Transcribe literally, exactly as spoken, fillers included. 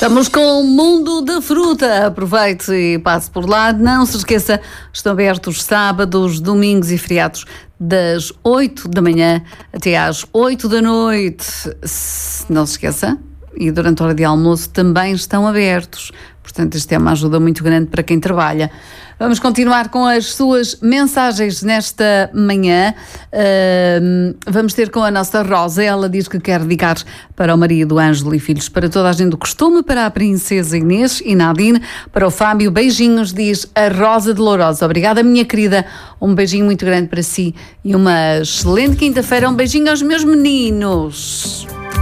Estamos com o Mundo da Fruta. Aproveite e passe por lá. Não se esqueça, estão abertos sábados, domingos e feriados das oito da manhã até às oito da noite. Não se esqueça. E durante a hora de almoço também estão abertos. Portanto, isto é uma ajuda muito grande para quem trabalha. Vamos continuar com as suas mensagens nesta manhã. Uh, vamos ter com a nossa Rosa. Ela diz que quer dedicar para o marido Ângelo e filhos, para toda a gente do costume, para a princesa Inês e Nadine, para o Fábio. Beijinhos, diz a Rosa de Lourosa. Obrigada, minha querida. Um beijinho muito grande para si e uma excelente quinta-feira. Um beijinho aos meus meninos.